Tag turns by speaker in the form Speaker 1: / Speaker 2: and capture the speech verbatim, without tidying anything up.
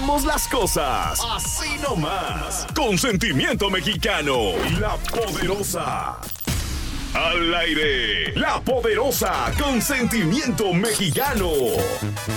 Speaker 1: dejamos las cosas así nomás. Consentimiento Mexicano, La Poderosa. Al aire, La Poderosa, Consentimiento Mexicano.